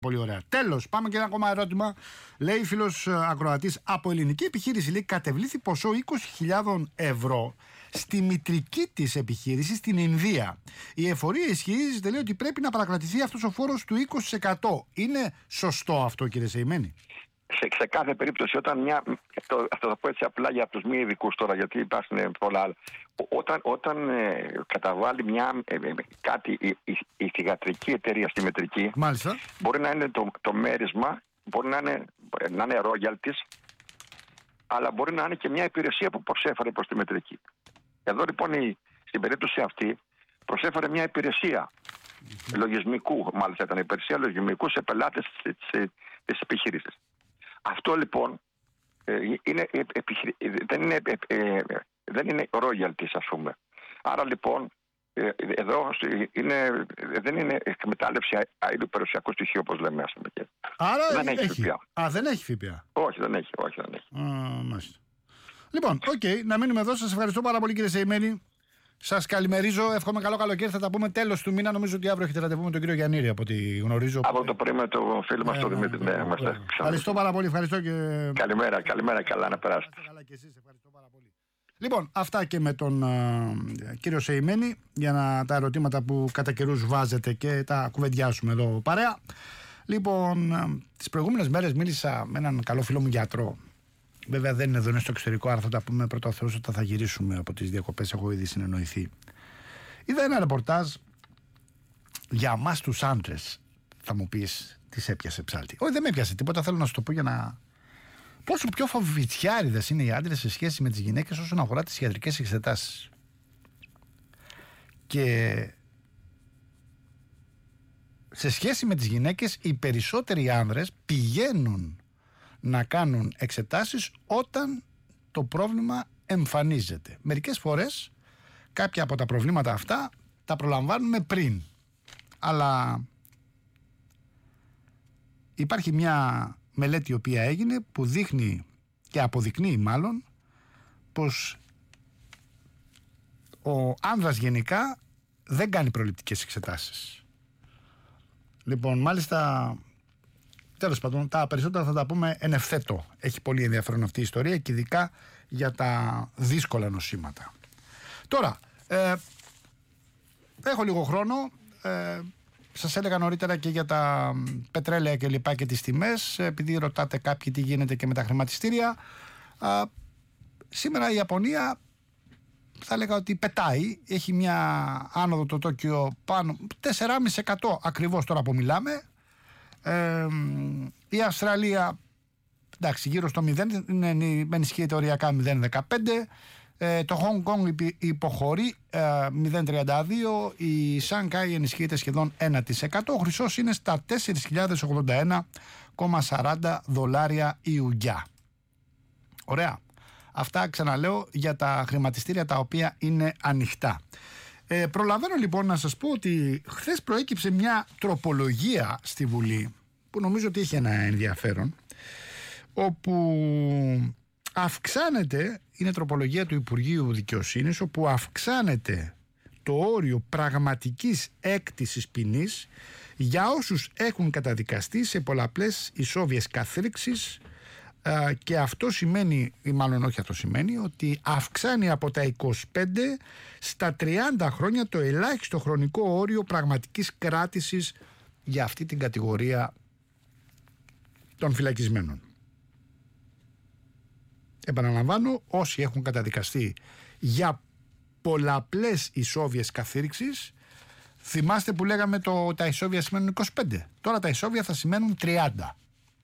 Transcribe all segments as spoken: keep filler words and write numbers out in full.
Πολύ ωραία. Τέλος, πάμε και ένα ακόμα ερώτημα. Λέει φίλος ακροατής, από ελληνική επιχείρηση λέει κατεβλήθη ποσό είκοσι χιλιάδες ευρώ στη μητρική της επιχείρηση στην Ινδία. Η εφορία ισχυρίζεται, λέει, ότι πρέπει να παρακρατηθεί αυτός ο φόρος του είκοσι τοις εκατό. Είναι σωστό αυτό, κύριε Σεϊμένη? Σε, σε κάθε περίπτωση, όταν μια. Το, αυτό θα πω έτσι απλά για τους μη ειδικούς τώρα, γιατί υπάρχουν πολλά άλλα. Όταν, όταν ε, καταβάλει μια, ε, κάτι η, η, η θυγατρική εταιρεία στη μετρική, μάλιστα, μπορεί να είναι το, το μέρισμα, μπορεί να είναι, να είναι royalties, αλλά μπορεί να είναι και μια υπηρεσία που προσέφερε προς τη μετρική. Εδώ λοιπόν η, στην περίπτωση αυτή προσέφερε μια υπηρεσία mm-hmm. λογισμικού, μάλιστα ήταν υπηρεσία λογισμικού σε πελάτες της, της επιχείρησης. Αυτό λοιπόν ε, είναι, ε, επιχειρη... δεν, είναι, ε, ε, δεν είναι royalties, ας πούμε. Άρα λοιπόν ε, εδώ είναι, δεν είναι εκμετάλλευση αείου περιουσιακού στοιχείου, όπως λέμε, ας πούμε. Άρα δεν έχει, έχει ΦΠΑ. Α, δεν έχει ΦΠΑ. Όχι, δεν έχει. Όχι, δεν έχει. Α, μάλιστα. Λοιπόν, οκ, okay, να μείνουμε εδώ. Σας ευχαριστώ πάρα πολύ, κύριε Σεϊμένη. Σας καλημερίζω. Εύχομαι καλό καλοκαίρι. Θα τα πούμε τέλος του μήνα. Νομίζω ότι αύριο έχετε ραντεβού με τον κύριο Γιαννήρη, από ό,τι γνωρίζω. Από το πρωί με τον φίλο μας, τον Δημήτρη. Ναι, είμαστε. Ευχαριστώ πάρα πολύ. Ευχαριστώ και... Καλημέρα, καλημέρα. Καλά να περάσετε. Καλά και εσείς. Ευχαριστώ πάρα πολύ. Λοιπόν, αυτά και με τον uh, κύριο Σεϊμένη για να, τα ερωτήματα που κατά καιρούς βάζετε και τα κουβεντιάσουμε εδώ παρέα. Λοιπόν, uh, τις προηγούμενες μέρες μίλησα με έναν καλό φίλο μου γιατρό. Βέβαια δεν είναι εδώ, είναι στο εξωτερικό, άρα θα τα πούμε πρώτα ο Θεός όταν θα γυρίσουμε από τις διακοπές. Έχω ήδη συνεννοηθεί. Είδα ένα ρεπορτάζ για εμάς τους άντρες. Θα μου πεις, τις έπιασε ψάλτη? Όχι, δεν με έπιασε τίποτα. Θέλω να σου το πω για να. Πόσο πιο φοβητσιάριδες είναι οι άντρες σε σχέση με τις γυναίκες όσον αφορά τις ιατρικές εξετάσεις. Και σε σχέση με τις γυναίκες, οι περισσότεροι άνδρες πηγαίνουν να κάνουν εξετάσεις όταν το πρόβλημα εμφανίζεται. Μερικές φορές κάποια από τα προβλήματα αυτά τα προλαμβάνουμε πριν. Αλλά υπάρχει μια μελέτη η οποία έγινε που δείχνει και αποδεικνύει μάλλον πως ο άνδρας γενικά δεν κάνει προληπτικές εξετάσεις. Λοιπόν, μάλιστα, τέλος πάντων, τα περισσότερα θα τα πούμε εν ευθέτω. Έχει πολύ ενδιαφέρον αυτή η ιστορία και ειδικά για τα δύσκολα νοσήματα. Τώρα, ε, έχω λίγο χρόνο. Ε, σας έλεγα νωρίτερα και για τα πετρέλαια και λοιπά και τις τιμές, επειδή ρωτάτε κάποιοι τι γίνεται και με τα χρηματιστήρια. Ε, σήμερα η Ιαπωνία θα έλεγα ότι πετάει. Έχει μια άνοδο το Τόκιο πάνω τέσσερα κόμμα πέντε τοις εκατό ακριβώς τώρα που μιλάμε. Ε, η Αυστραλία, εντάξει, γύρω στο μηδέν, είναι, ενισχύεται οριακά μηδέν κόμμα δεκαπέντε. Ε, το Hong Kong υποχωρεί ε, μηδέν κόμμα τριάντα δύο. Η Σανγκάη ενισχύεται σχεδόν ένα τοις εκατό. Ο χρυσός είναι στα τέσσερις χιλιάδες ογδόντα ένα κόμμα σαράντα δολάρια η ουγγιά. Ωραία. Αυτά, ξαναλέω, για τα χρηματιστήρια τα οποία είναι ανοιχτά. Ε, προλαβαίνω λοιπόν να σας πω ότι χθες προέκυψε μια τροπολογία στη Βουλή που νομίζω ότι έχει ένα ενδιαφέρον, όπου αυξάνεται, είναι τροπολογία του Υπουργείου Δικαιοσύνης, όπου αυξάνεται το όριο πραγματικής έκτησης ποινής για όσους έχουν καταδικαστεί σε πολλαπλές ισόβιες καθρίξεις. Uh, και αυτό σημαίνει, ή μάλλον όχι αυτό σημαίνει, ότι αυξάνει από τα είκοσι πέντε στα τριάντα χρόνια το ελάχιστο χρονικό όριο πραγματικής κράτησης για αυτή την κατηγορία των φυλακισμένων. Επαναλαμβάνω, όσοι έχουν καταδικαστεί για πολλαπλές ισόβιες καθήρξεις, θυμάστε που λέγαμε το, τα ισόβια σημαίνουν είκοσι πέντε, τώρα τα ισόβια θα σημαίνουν τριάντα.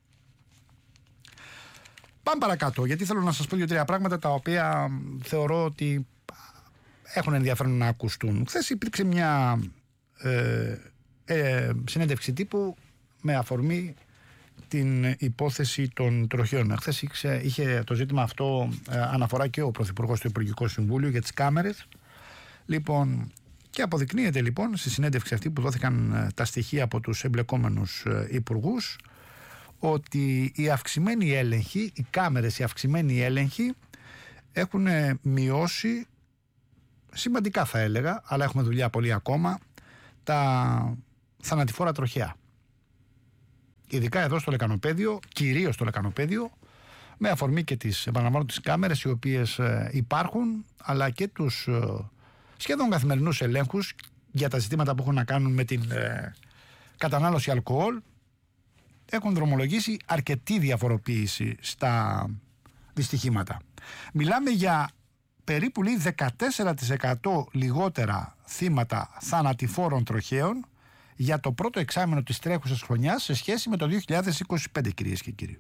Πάμε παρακάτω, γιατί θέλω να σας πω δύο-τρία πράγματα τα οποία θεωρώ ότι έχουν ενδιαφέρον να ακουστούν. Χθες υπήρξε μια ε, ε, συνέντευξη τύπου με αφορμή την υπόθεση των τροχαίων. Χθες είχε, είχε το ζήτημα αυτό ε, αναφορά και ο Πρωθυπουργός του Υπουργικού Συμβούλου για τις κάμερες. Λοιπόν, και αποδεικνύεται λοιπόν στη συνέντευξη αυτή που δόθηκαν ε, τα στοιχεία από τους εμπλεκόμενους ε, υπουργούς, ότι οι αυξημένοι έλεγχοι, οι κάμερες, οι αυξημένοι έλεγχοι έχουν μειώσει σημαντικά, θα έλεγα, αλλά έχουμε δουλειά πολύ ακόμα, τα θανατηφόρα τροχαία. ειδικά εδώ στο Λεκανοπέδιο, κυρίως στο Λεκανοπέδιο, με αφορμή και τις, επαναλαμβάνω, τις κάμερες οι οποίες ε, υπάρχουν, αλλά και τους ε, σχεδόν καθημερινούς ελέγχους για τα ζητήματα που έχουν να κάνουν με την ε, κατανάλωση αλκοόλ, έχουν δρομολογήσει αρκετή διαφοροποίηση στα δυστυχήματα. Μιλάμε για περίπου λέει, δεκατέσσερα τοις εκατό λιγότερα θύματα θανατηφόρων τροχαίων για το πρώτο εξάμηνο της τρέχουσας χρονιάς σε σχέση με το δύο χιλιάδες είκοσι πέντε, κυρίες και κύριοι.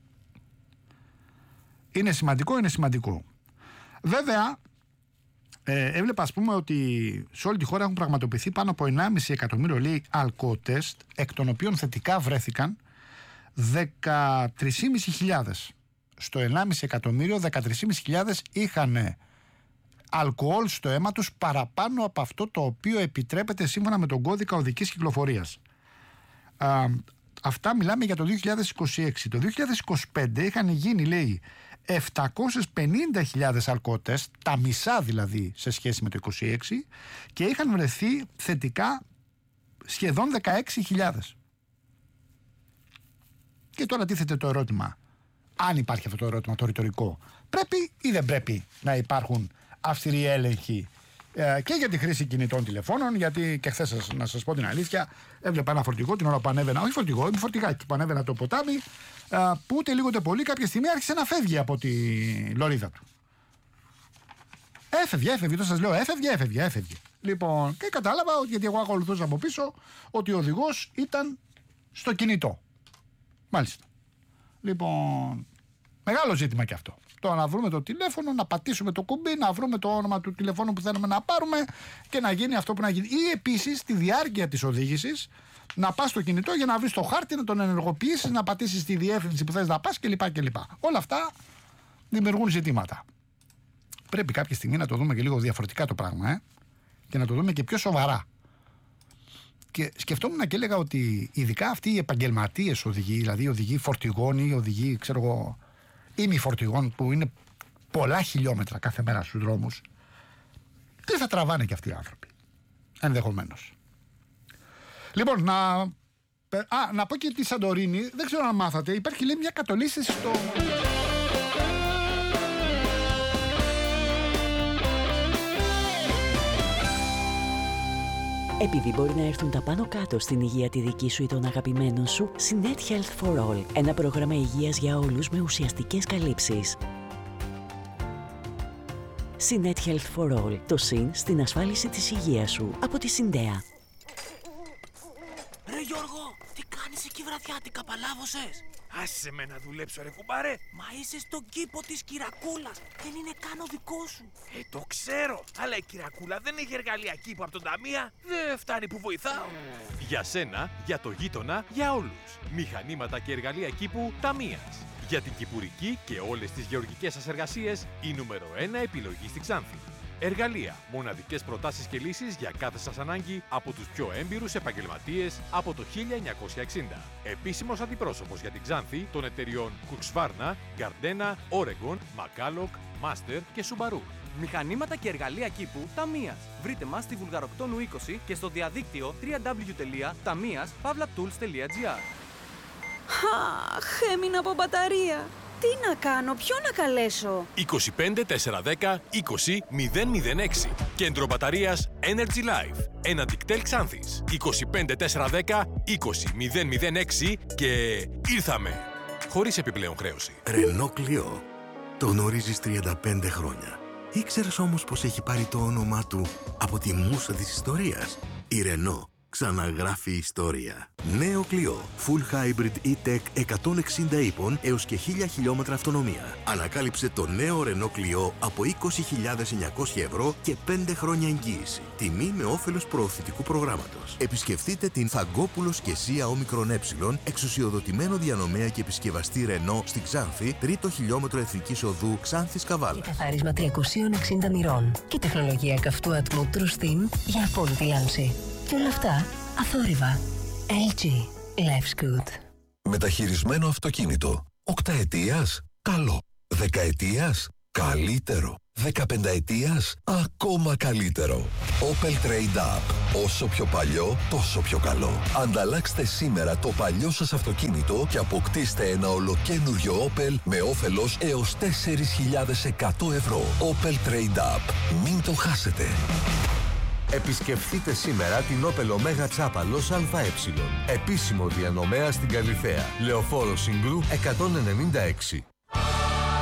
Είναι σημαντικό, είναι σημαντικό. Βέβαια, ε, έβλεπα ας πούμε ότι σε όλη τη χώρα έχουν πραγματοποιηθεί πάνω από ενάμιση εκατομμύριο λέει αλκοοτεστ, εκ των οποίων θετικά βρέθηκαν δεκατρείς χιλιάδες πεντακόσιοι. Στο ενάμιση εκατομμύριο, δεκατρείς χιλιάδες πεντακόσιοι είχαν αλκοόλ στο αίμα τους παραπάνω από αυτό το οποίο επιτρέπεται σύμφωνα με τον κώδικα οδικής κυκλοφορίας. Α, αυτά μιλάμε για το δύο χιλιάδες είκοσι έξι. Το δύο χιλιάδες είκοσι πέντε είχαν γίνει λέει επτακόσιες πενήντα χιλιάδες αλκοοτεστ, τα μισά δηλαδή σε σχέση με το είκοσι έξι, και είχαν βρεθεί θετικά σχεδόν δεκαέξι χιλιάδες. Και τώρα τίθεται το ερώτημα, αν υπάρχει αυτό το ερώτημα το ρητορικό, πρέπει ή δεν πρέπει να υπάρχουν αυστηροί έλεγχοι ε, και για τη χρήση κινητών τηλεφώνων, γιατί και χθες, να σας πω την αλήθεια, έβλεπα ένα φορτηγό την ώρα που ανέβαινα, όχι φορτηγό, είναι φορτηγάκι που ανέβαινα το ποτάμι, ε, που ούτε λίγο ούτε πολύ κάποια στιγμή άρχισε να φεύγει από τη λωρίδα του. Έφευγε, έφευγε, το σας λέω, έφευγε, έφευγε, έφευγε. Λοιπόν, και κατάλαβα, γιατί εγώ ακολουθούσα από πίσω, ότι ο οδηγός ήταν στο κινητό. Μάλιστα. Λοιπόν, μεγάλο ζήτημα και αυτό. Το να βρούμε το τηλέφωνο, να πατήσουμε το κουμπί, να βρούμε το όνομα του τηλεφώνου που θέλουμε να πάρουμε και να γίνει αυτό που να γίνει. Ή επίσης στη διάρκεια της οδήγησης να πας στο κινητό για να βρεις το χάρτη, να τον ενεργοποιήσεις, να πατήσεις τη διεύθυνση που θες να πας κλπ. κλπ. Όλα αυτά δημιουργούν ζητήματα. Πρέπει κάποια στιγμή να το δούμε και λίγο διαφορετικά το πράγμα, ε? Και να το δούμε και πιο σοβαρά. Και σκεφτόμουν και έλεγα ότι ειδικά αυτοί οι επαγγελματίες οδηγοί, δηλαδή οι οδηγοί φορτηγών ή οι οδηγοί, ξέρω εγώ, ημιφορτηγών που είναι πολλά χιλιόμετρα κάθε μέρα στους δρόμους, τι θα τραβάνε και αυτοί οι άνθρωποι, ενδεχομένως. Λοιπόν, να, α, να πω και τη Σαντορίνη, δεν ξέρω αν μάθατε, υπάρχει λέει μια κατολίσθηση στο... Επειδή μπορεί να έρθουν τα πάνω κάτω στην υγεία τη δική σου ή των αγαπημένων σου, Sinet Health for All. Ένα πρόγραμμα υγείας για όλους με ουσιαστικές καλύψεις. Sinet Health for All. Το συν στην ασφάλιση της υγείας σου. Από τη Συντέα. Ρε Γιώργο, τι κάνεις εκεί βραδιάτικα, παλάβωσες? Άσε με να δουλέψω ρε κουμπάρε. Μα είσαι στον κήπο της Κυρακούλας. Δεν είναι καν ο δικό σου. Ε, το ξέρω. Αλλά η Κυρακούλα δεν έχει εργαλεία κήπου από τον Ταμεία. Δεν φτάνει που βοηθάω. Για σένα, για το γείτονα, για όλους. Μηχανήματα και εργαλεία κήπου Ταμείας. Για την κυπουρική και όλες τις γεωργικές σας εργασίες, η νούμερο ένα επιλογή στη Ξάνθη. Εργαλεία, μοναδικές προτάσεις και λύσεις για κάθε σας ανάγκη από τους πιο έμπειρους επαγγελματίες από το χίλια εννιακόσια εξήντα. Επίσημος αντιπρόσωπος για την Ξάνθη των εταιριών Husqvarna, Gardena, Oregon, Macalloch, Master και Subaru. Μηχανήματα και εργαλεία κήπου Ταμείας. Βρείτε μας στη Βουλγαροκτόνου είκοσι και στο διαδίκτυο double-u double-u double-u τελεία ταμείας παύλα τουλς τελεία τζι άρ. Αχ, έμεινα από μπαταρία. Τι να κάνω, ποιο να καλέσω? είκοσι πέντε τετρακόσια δέκα είκοσι μηδέν μηδέν έξι. Κέντρο μπαταρίας Energy Life. Ένα δικτέλ Ξάνθης. είκοσι πέντε τετρακόσια δέκα είκοσι μηδέν μηδέν έξι και ήρθαμε. Χωρίς επιπλέον χρέωση. Renault Clio. Το γνωρίζεις τριάντα πέντε χρόνια. Ήξερες όμως πως έχει πάρει το όνομά του από τη μούσα της ιστορίας? Η Renault ξαναγράφει ιστορία. Νέο Clio. Full Hybrid E-Tech εκατόν εξήντα ύπων έως και χίλια χιλιόμετρα αυτονομία. Ανακάλυψε το νέο Renault Clio από είκοσι χιλιάδες εννιακόσια ευρώ και πέντε χρόνια εγγύηση. Τιμή με όφελος προωθητικού προγράμματος. Επισκεφτείτε την Φαγκόπουλος και Σία Όμικρον Ε, εξουσιοδοτημένο διανομέα και επισκευαστή Renault στη Ξάνθη, τρίτο χιλιόμετρο Εθνικής Οδού Ξάνθης Καβάλα. Καθάρισμα τριακόσια εξήντα μοιρών και τεχνολογία καυτού ατμού Trustin για απόλυτη λάμψη. Και όλα αυτά αθόρυβα. ελ τζι. Life's good. Μεταχειρισμένο αυτοκίνητο. Οκταετίας. Καλό. Δεκαετίας. Καλύτερο. δεκαπενταετίας, ακόμα καλύτερο. Opel Trade Up. Όσο πιο παλιό, τόσο πιο καλό. Ανταλλάξτε σήμερα το παλιό σας αυτοκίνητο και αποκτήστε ένα ολοκένουργιο Opel με όφελος έως τέσσερις χιλιάδες εκατό ευρώ. Opel Trade Up. Μην το χάσετε. Επισκεφτείτε σήμερα την Opel Omega Τσάπαλος ΑΕ. Επίσημο διανομέα στην Καλιθέα. Λεωφόρο Συγκρού εκατόν ενενήντα έξι.